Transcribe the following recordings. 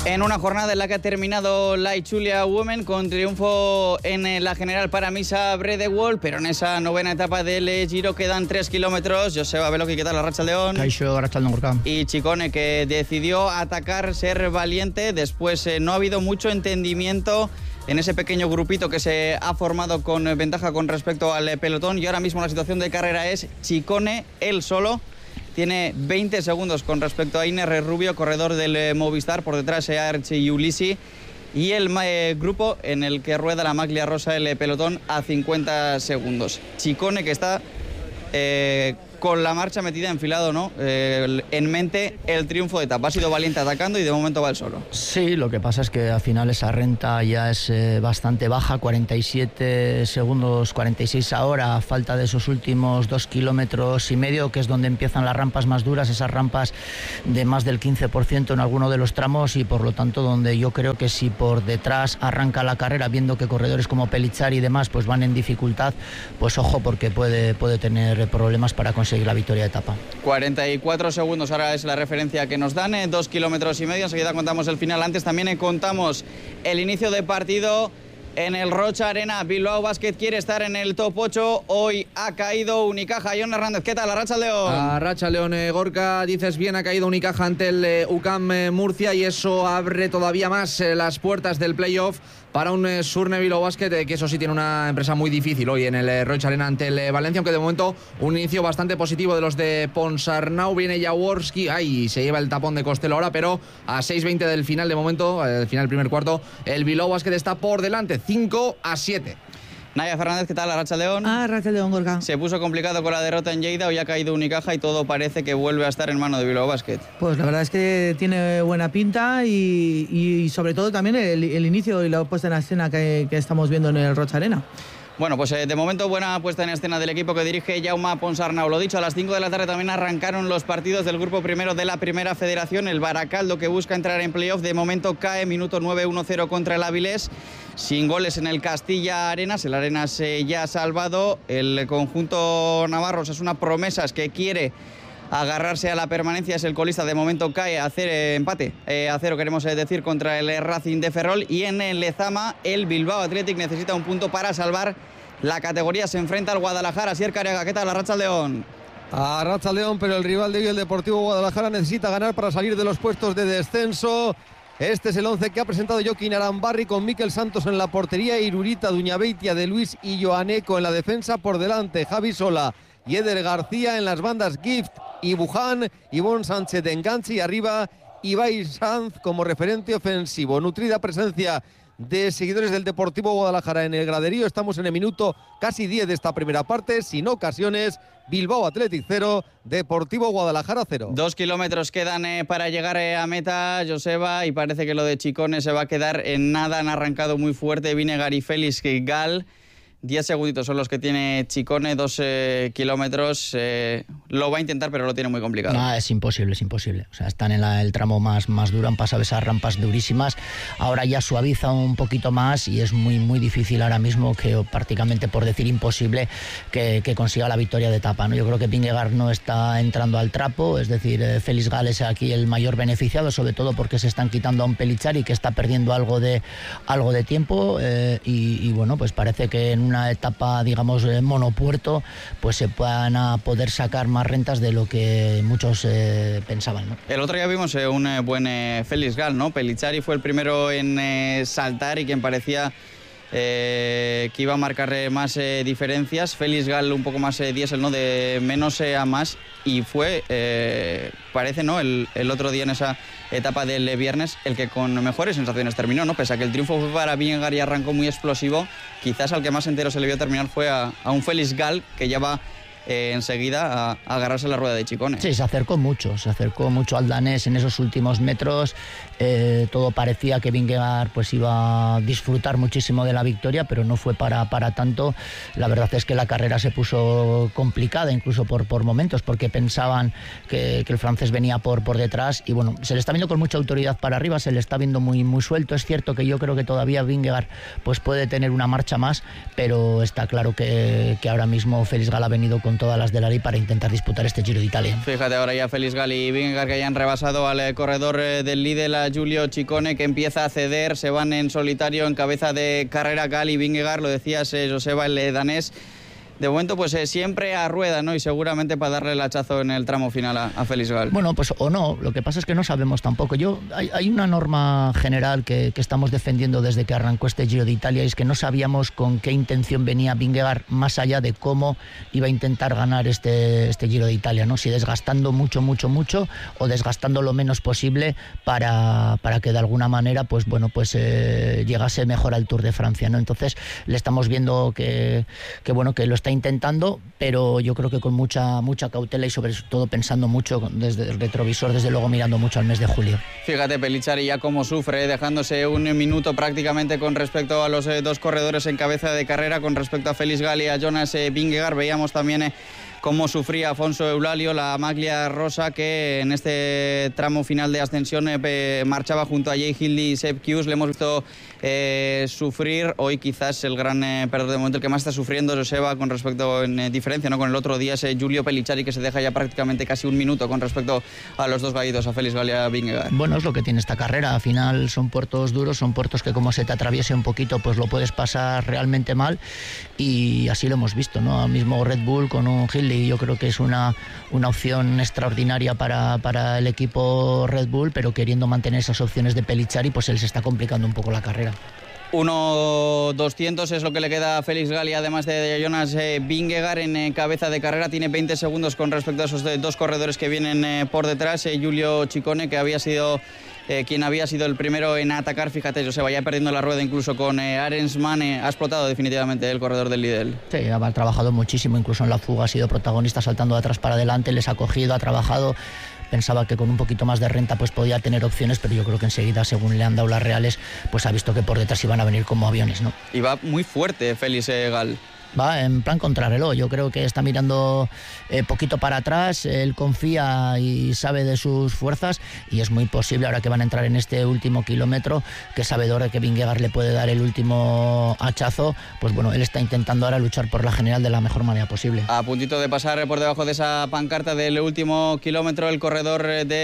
En una jornada en la que ha terminado la Itzulia Women con triunfo en la general para Misa Bredewall, pero en esa novena etapa del Giro quedan 3 kilómetros. Joseba Beloki, ¿qué tal? Arratsaldeon. Kaixo, Arratsaldeon, Gorka. Y Chicone, que decidió atacar, ser valiente. Después no ha habido mucho entendimiento en ese pequeño grupito que se ha formado con ventaja con respecto al pelotón. Y ahora mismo la situación de carrera es Chicone, él solo. Tiene 20 segundos con respecto a Iner Rubio, corredor del Movistar. Por detrás Archie y Ulisi. Y el grupo en el que rueda la maglia rosa, el pelotón, a 50 segundos. Chicone, que está con la marcha metida enfilado, ¿no? En mente el triunfo de etapa. Ha sido valiente atacando y de momento va el solo. Sí, lo que pasa es que al final esa renta ya es bastante baja, 47 segundos, 46 ahora, a falta de esos últimos 2,5 kilómetros, que es donde empiezan las rampas más duras, esas rampas de más del 15% en alguno de los tramos, y por lo tanto donde yo creo que si por detrás arranca la carrera, viendo que corredores como Pellizzari y demás pues van en dificultad, pues ojo, porque puede tener problemas para conseguir la victoria de etapa. 44 segundos ahora es la referencia que nos dan, 2,5 kilómetros. Enseguida contamos el final. Antes también contamos el inicio de partido en el Rocha Arena. Bilbao Basket quiere estar en el top 8. Hoy ha caído Unicaja. Jon Hernández, ¿qué tal? Arratsaldeon. Arratsaldeon, Gorka. Dices bien, ha caído Unicaja ante el UCAM Murcia, y eso abre todavía más las puertas del playoff para un Surne Bilbao Basket, que eso sí tiene una empresa muy difícil hoy en el Rocha Arena ante el Valencia, aunque de momento un inicio bastante positivo de los de Ponsarnau. Viene Jaworski, se lleva el tapón de Costello ahora, pero a 6:20 del final, de momento, al final del primer cuarto, el Bilbao Basket está por delante, 5-7. Naya Fernández, ¿qué tal? Arratsaldeon. Arratsaldeon, Gorka. Se puso complicado con la derrota en Lleida, hoy ha caído Unicaja y todo parece que vuelve a estar en mano de Bilbao Basket. Pues la verdad es que tiene buena pinta y sobre todo también el inicio y la puesta en escena que estamos viendo en el Rocha Arena. Bueno, pues de momento buena puesta en escena del equipo que dirige Jaume Ponsarnau. Lo dicho, a las 5 de la tarde también arrancaron los partidos del grupo primero de la primera federación. El Baracaldo, que busca entrar en playoff, de momento cae, minuto 9, 1-0 contra el Avilés. Sin goles en el Castilla Arenas. El Arenas ya ha salvado. El conjunto navarro es una promesas que quiere agarrarse a la permanencia, es el colista, de momento cae a empate a 0, queremos decir, contra el Racing de Ferrol. Y en el Lezama el Bilbao Athletic necesita un punto para salvar la categoría, se enfrenta al Guadalajara. Asier Careaga, ¿qué tal? Arratsaldeon. Arratsaldeon, pero el rival de hoy, el Deportivo Guadalajara, necesita ganar para salir de los puestos de descenso. Este es el 11 que ha presentado Joaquín Arambarri, con Mikel Santos en la portería, Irurita, Duñabeitia, De Luis y Joaneco en la defensa. Por delante Javi Sola y Eder García, en las bandas Gift y Buján, Ivonne Sánchez de enganche, y arriba Ibai Sanz como referente ofensivo. Nutrida presencia de seguidores del Deportivo Guadalajara en el graderío. Estamos en el minuto casi 10 de esta primera parte, sin ocasiones. Bilbao Athletic 0, Deportivo Guadalajara 0. 2 kilómetros quedan para llegar a meta, Joseba, y parece que lo de Chicone se va a quedar en nada. Han arrancado muy fuerte Vinegar y Félix Gal. 10 segunditos son los que tiene Chicone, 2 kilómetros. Lo va a intentar, pero lo tiene muy complicado. No, es imposible. O sea, están en el tramo más duro, han pasado esas rampas durísimas. Ahora ya suaviza un poquito más y es muy, muy difícil ahora mismo, que prácticamente, por decir imposible, que consiga la victoria de etapa, ¿no? Yo creo que Vingegaard no está entrando al trapo, es decir, Félix Gal es aquí el mayor beneficiado, sobre todo porque se están quitando a un Pellizzari que está perdiendo algo de tiempo, y bueno, pues parece que en una etapa, digamos, monopuerto, pues se van a poder sacar más rentas de lo que muchos pensaban, ¿no? El otro día vimos un buen Félix Gal, ¿no? Pellizzari fue el primero en saltar y quien parecía que iba a marcar más diferencias. Félix Gal un poco más diésel, ¿no? De menos a más, y fue, parece, ¿no? El otro día en esa etapa del viernes el que con mejores sensaciones terminó, ¿no? Pese a que el triunfo fue para Vingegaard y arrancó muy explosivo, quizás al que más entero se le vio terminar fue a un Félix Gal, que ya va enseguida a agarrarse la rueda de Chicone. Sí, se acercó mucho al danés en esos últimos metros. Todo parecía que Vingegaard pues iba a disfrutar muchísimo de la victoria, pero no fue para tanto. La verdad es que la carrera se puso complicada, incluso por momentos, porque pensaban que el francés venía por detrás, y bueno, se le está viendo con mucha autoridad para arriba, se le está viendo muy, muy suelto. Es cierto que yo creo que todavía Vingegaard pues puede tener una marcha más, pero está claro que ahora mismo Félix Gal ha venido con con todas las de la ley para intentar disputar este Giro de Italia. Fíjate ahora ya Felix Gal y Vingegaard que ya han rebasado al corredor del Lidl, a Giulio Ciccone, que empieza a ceder, se van en solitario en cabeza de carrera Gal y Vingegaard, lo decías Joseba, el danés. De momento, pues siempre a rueda, ¿no? Y seguramente para darle el hachazo en el tramo final a Felix Gal. Bueno, pues o no, lo que pasa es que no sabemos tampoco. Hay una norma general que estamos defendiendo desde que arrancó este Giro de Italia, y es que no sabíamos con qué intención venía Vingegaard, más allá de cómo iba a intentar ganar este Giro de Italia, ¿no? Si desgastando mucho o desgastando lo menos posible para que de alguna manera, pues bueno, pues llegase mejor al Tour de Francia, ¿no? Entonces le estamos viendo que lo está intentando, pero yo creo que con mucha cautela y sobre todo pensando mucho desde el retrovisor, desde luego mirando mucho al mes de julio. Fíjate Pellizzari ya cómo sufre, dejándose un minuto prácticamente con respecto a los dos corredores en cabeza de carrera, con respecto a Felix Gal y a Jonas Vingegaard. Veíamos también cómo sufría Afonso Eulalio, la maglia rosa, que en este tramo final de ascensión marchaba junto a Jay Hindley y Sepp Kuss. Le hemos visto sufrir. Hoy quizás el gran perdedor de momento, el que más está sufriendo, Joseba, con respecto, en diferencia, ¿no?, con el otro día, es Giulio Pellizzari, que se deja ya prácticamente casi un minuto con respecto a los dos gallitos, a Felix Gal y a Vingegaard. Bueno, es lo que tiene esta carrera. Al final son puertos duros, son puertos que como se te atraviese un poquito, pues lo puedes pasar realmente mal, y así lo hemos visto, ¿no? Al mismo Red Bull con un Hindley, yo creo que es una opción extraordinaria para el equipo Red Bull, pero queriendo mantener esas opciones de Pellizzari, pues él se está complicando un poco la carrera. 1.200 es lo que le queda a Felix Gal, y además de Jonas Vingegaard en cabeza de carrera. Tiene 20 segundos con respecto a esos dos corredores que vienen por detrás. Giulio Ciccone, que había sido quien había sido el primero en atacar. Fíjate, Joseba, ya perdiendo la rueda incluso con Arensman, ha explotado definitivamente el corredor del Lidl. Sí, ha trabajado muchísimo, incluso en la fuga ha sido protagonista, saltando de atrás para adelante, les ha cogido, ha trabajado. Pensaba que con un poquito más de renta pues podía tener opciones, pero yo creo que enseguida, según le han dado las reales, pues ha visto que por detrás iban a venir como aviones, ¿no? Y va muy fuerte Felix Gal. Va en plan contrarreloj, yo creo que está mirando poquito para atrás, él confía y sabe de sus fuerzas, y es muy posible, ahora que van a entrar en este último kilómetro, que sabedor de que Vingegaard le puede dar el último hachazo, pues bueno, él está intentando ahora luchar por la general de la mejor manera posible. A puntito de pasar por debajo de esa pancarta del último kilómetro, el corredor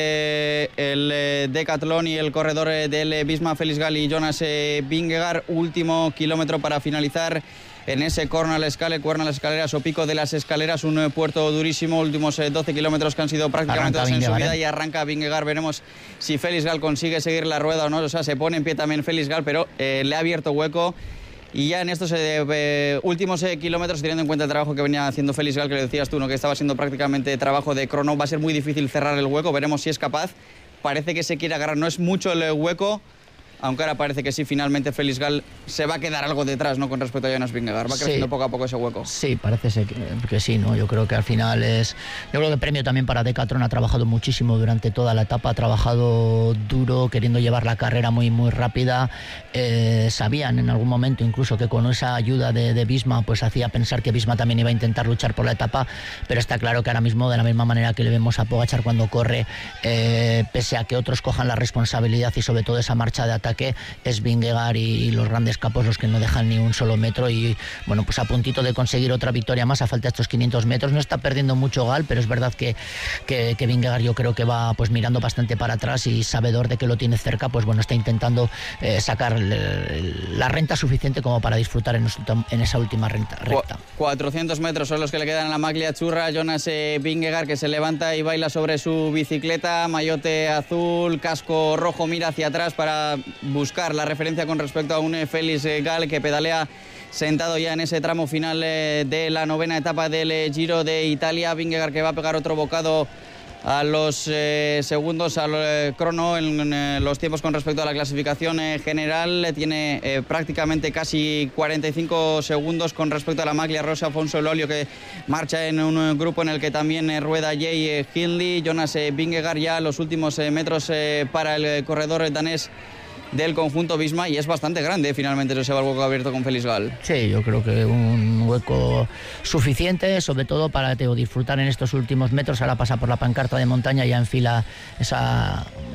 del Decathlon y el corredor del Visma, Felix Gal y Jonas Vingegaard. Último kilómetro para finalizar en ese Cornal Escaleras o Pico de las Escaleras, un puerto durísimo. Últimos 12 kilómetros que han sido prácticamente en subida, y arranca Vingegaard. Veremos si Felix Gal consigue seguir la rueda o no. O sea, se pone en pie también Felix Gal, pero le ha abierto hueco. Y ya en estos últimos kilómetros, teniendo en cuenta el trabajo que venía haciendo Felix Gal, que le decías tú, ¿no?, que estaba siendo prácticamente trabajo de crono, va a ser muy difícil cerrar el hueco. Veremos si es capaz. Parece que se quiere agarrar, no es mucho el hueco, aunque ahora parece que sí, finalmente Felix Gal se va a quedar algo detrás, ¿no?, con respecto a Jonas Vingegaard. Va creciendo poco a poco ese hueco. Sí, parece ser que sí, ¿no? Yo creo que al final yo creo que premio también para Decathlon. Ha trabajado muchísimo durante toda la etapa, ha trabajado duro, queriendo llevar la carrera muy, muy rápida. Sabían en algún momento incluso que con esa ayuda de Visma, pues hacía pensar que Visma también iba a intentar luchar por la etapa, pero está claro que ahora mismo, de la misma manera que le vemos a Pogačar cuando corre, pese a que otros cojan la responsabilidad y sobre todo esa marcha de ataque, es Vingegaard y los grandes capos los que no dejan ni un solo metro, y bueno, pues a puntito de conseguir otra victoria más a falta de estos 500 metros. No está perdiendo mucho Gal, pero es verdad que Vingegaard yo creo que va pues mirando bastante para atrás, y sabedor de que lo tiene cerca, pues bueno, está intentando sacar la renta suficiente como para disfrutar en esa última recta. 400 metros son los que le quedan a la maglia churra. Jonas Vingegaard, que se levanta y baila sobre su bicicleta, mayote azul, casco rojo, mira hacia atrás para buscar la referencia con respecto a un Felix Gal, que pedalea sentado ya en ese tramo final de la 9ª etapa del Giro de Italia. Vingegaard, que va a pegar otro bocado a los segundos, al crono, en los tiempos con respecto a la clasificación general. Tiene prácticamente casi 45 segundos con respecto a la maglia rosa. Afonso Eulalio, que marcha en un grupo en el que también rueda Jay Hindley. Jonas Vingegaard ya los últimos metros para el corredor danés del conjunto Visma, y es bastante grande finalmente ese hueco abierto con Felix Gal. Sí, yo creo que un hueco suficiente, sobre todo para disfrutar en estos últimos metros. Ahora pasa por la pancarta de montaña, ya enfila esa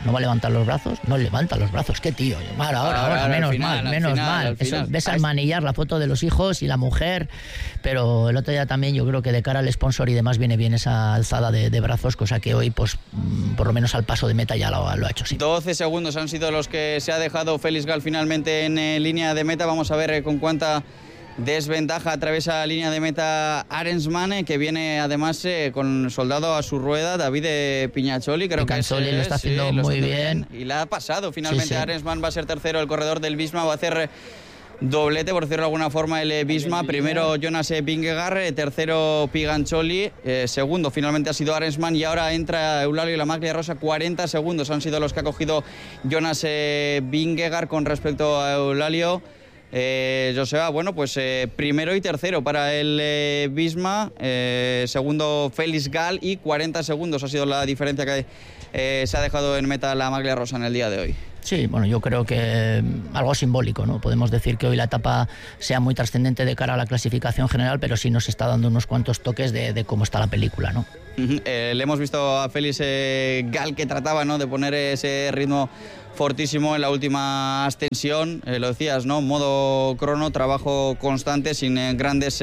¿No va a levantar los brazos? No levanta los brazos. ¿Qué tío? Ahora, menos mal. Eso, ves al manillar la foto de los hijos y la mujer, pero el otro día también yo creo que de cara al sponsor y demás viene bien esa alzada de brazos, cosa que hoy, pues, por lo menos al paso de meta ya lo ha hecho, sí. 12 segundos han sido los que se ha dejado Félix Gal finalmente en línea de meta. Vamos a ver con cuánta desventaja atraviesa la línea de meta Arensman, que viene además con soldado a su rueda, David Piñacholi, creo Picanzoli que lo está haciendo muy bien. Y la ha pasado finalmente. Sí. Arensman va a ser tercero, el corredor del Visma va a hacer doblete, por decirlo de alguna forma, el Visma. Primero Jonas Vingegaard, tercero Pigancholi, segundo finalmente ha sido Arensman, y ahora entra Eulalio y la Maglia Rosa. 40 segundos han sido los que ha cogido Jonas Vingegaard con respecto a Eulalio. Joseba, bueno, pues primero y tercero para el Visma, segundo Félix Gal, y 40 segundos ha sido la diferencia que se ha dejado en meta la Maglia Rosa en el día de hoy. Sí, bueno, yo creo que algo simbólico, ¿no? Podemos decir que hoy la etapa sea muy trascendente de cara a la clasificación general, pero sí nos está dando unos cuantos toques de cómo está la película, ¿no? Le hemos visto a Félix Gal que trataba, ¿no?, de poner ese ritmo fortísimo en la última ascensión, lo decías, ¿no?, modo crono, trabajo constante, sin grandes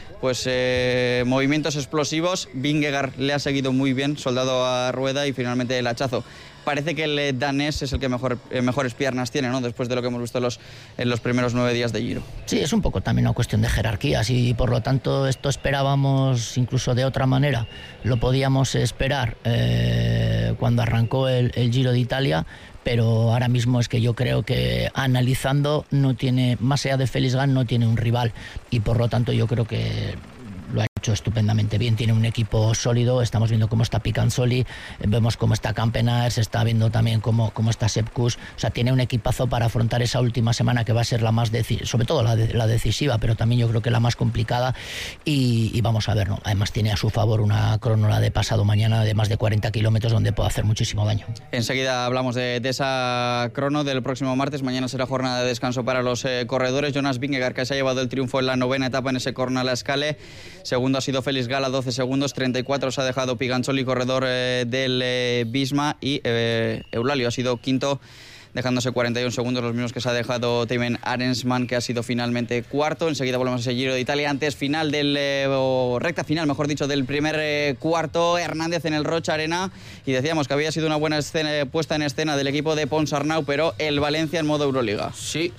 movimientos explosivos. Vingegaard le ha seguido muy bien, soldado a rueda, y finalmente el hachazo. Parece que el danés es el que mejores piernas tiene, ¿no?, después de lo que hemos visto en los primeros 9 días de Giro. Sí, es un poco también una cuestión de jerarquías, y por lo tanto esto esperábamos incluso de otra manera. Lo podíamos esperar cuando arrancó el Giro de Italia, pero ahora mismo es que yo creo que, analizando, no tiene, más allá de Félix Gal, no tiene un rival, y por lo tanto yo creo que lo ha hecho estupendamente bien. Tiene un equipo sólido, estamos viendo cómo está Picanzoli, vemos cómo está Campenaer, se está viendo también cómo está Sepp Kuss. O sea, tiene un equipazo para afrontar esa última semana, que va a ser la más sobre todo la decisiva, pero también yo creo que la más complicada, y vamos a ver, ¿no? Además tiene a su favor una cronola de pasado mañana de más de 40 kilómetros, donde puede hacer muchísimo daño. Enseguida hablamos de esa crono del próximo martes. Mañana será jornada de descanso para los corredores. Jonas Vingegaard, que se ha llevado el triunfo en la 9ª etapa en ese Corna la Escale. Segundo ha sido Félix Gal a 12 segundos, 34 se ha dejado Pigancholi, corredor del Visma, y Eulalio ha sido quinto, dejándose 41 segundos, los mismos que se ha dejado Thymen Arensman, que ha sido finalmente cuarto. Enseguida volvemos a ese Giro de Italia. Antes, final recta final, mejor dicho, del primer cuarto. Hernández en el Rocha Arena, y decíamos que había sido una buena puesta en escena del equipo de Ponsarnau, pero el Valencia en modo Euroliga. Sí.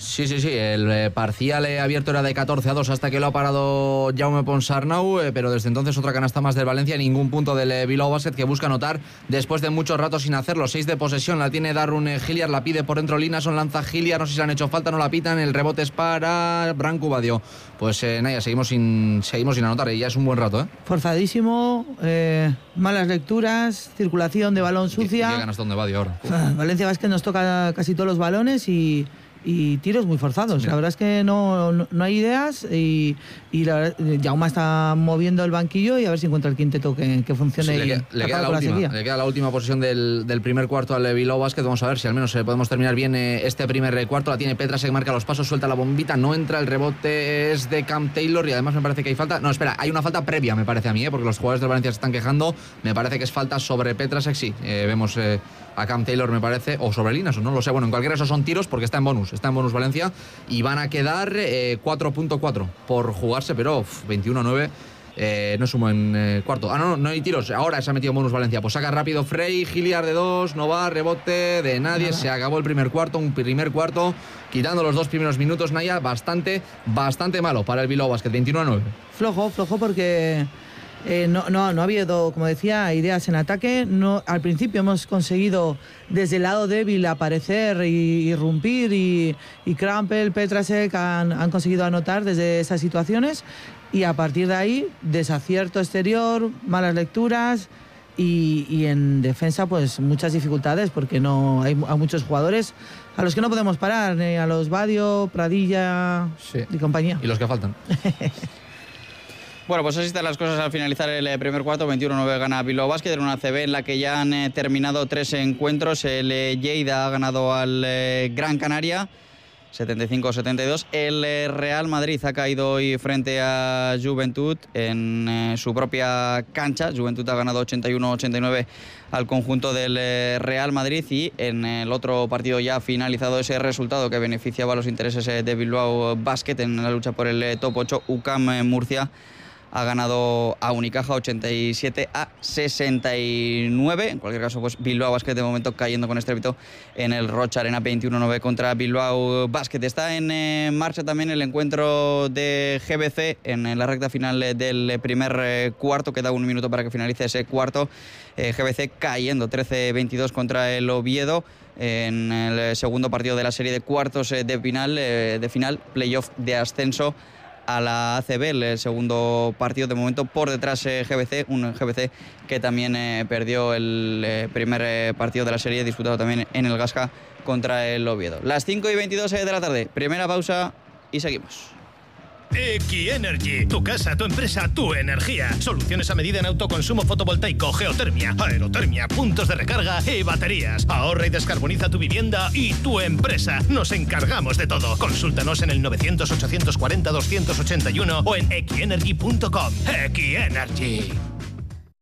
El parcial abierto era de 14-2 hasta que lo ha parado Jaume Ponsarnau, pero desde entonces otra canasta más del Valencia, ningún punto del Bilbao Basket, que busca anotar después de mucho rato sin hacerlo. 6 de posesión, la tiene Darun Hilliard, la pide por dentro Linason, lanza Hilliard, no sé si le han hecho falta, no la pitan, el rebote es para Branco Badio. Pues nada, seguimos sin anotar, y ya es un buen rato, ¿eh? Forzadísimo, malas lecturas, circulación de balón sucia. ¿Qué ganas donde Badio ahora? Valencia Basket nos toca casi todos los balones y tiros muy forzados. La verdad es que no hay ideas, y la verdad, Jaume está moviendo el banquillo, y a ver si encuentra el quinteto que funcione. Sí, le queda la última posesión del primer cuarto al Bilbao Basket. Vamos a ver si al menos podemos terminar bien este primer cuarto. La tiene Petrasek, marca los pasos, suelta la bombita, no entra, el rebote es de Cam Taylor, y además me parece que hay falta. No, espera, hay una falta previa, me parece a mí, porque los jugadores del Valencia se están quejando. Me parece que es falta sobre Petrasek, sí. Vemos a Cam Taylor, me parece, o sobre Linason, no lo sé. Bueno, en cualquier caso son tiros, porque está en bonus Valencia, y van a quedar 4.4 por jugarse, pero 21-9. No es un buen cuarto. No hay tiros. Ahora se ha metido en bonus Valencia. Pues saca rápido Frey, Hilliard de 2, no va, rebote de nadie. Nada. Se acabó el primer cuarto, quitando los 2 primeros minutos, Naya, bastante malo para el Bilbao Basket, 21-9. Flojo porque no ha habido, como decía, ideas en ataque. Al principio hemos conseguido desde el lado débil aparecer y irrumpir, y Krampel, Petrasek han conseguido anotar desde esas situaciones, y a partir de ahí desacierto exterior, malas lecturas, y en defensa pues muchas dificultades, porque no hay muchos jugadores a los que no podemos parar, a los Badio, Pradilla, sí, y compañía. Y los que faltan. Bueno, pues así están las cosas al finalizar el primer cuarto. 21-9 gana Bilbao Basket en una ACB en la que ya han terminado 3 encuentros. El Lleida ha ganado al Gran Canaria, 75-72. El Real Madrid ha caído hoy frente a Juventud en su propia cancha. Juventud ha ganado 81-89 al conjunto del Real Madrid, y en el otro partido ya finalizado ese resultado que beneficiaba a los intereses de Bilbao Basket en la lucha por el top 8, UCAM Murcia ha ganado a Unicaja 87-69. En cualquier caso, pues Bilbao Basket de momento cayendo con estrépito en el Rocha Arena, 21-9 contra Bilbao Basket. Está en marcha también el encuentro de GBC en la recta final del primer cuarto. Queda un minuto para que finalice ese cuarto. GBC cayendo 13-22 contra el Oviedo en el segundo partido de la serie de cuartos de final, playoff de ascenso a la ACB, el segundo partido de momento por detrás GBC, un GBC que también perdió el primer partido de la serie, disputado también en el Gasca contra el Oviedo. Las 5:22 de la tarde, primera pausa y seguimos. X-Energy, tu casa, tu empresa, tu energía. Soluciones a medida en autoconsumo fotovoltaico, geotermia, aerotermia, puntos de recarga y baterías. Ahorra y descarboniza tu vivienda y tu empresa. Nos encargamos de todo. Consúltanos en el 900-840-281 o en xenergy.com. X-Energy.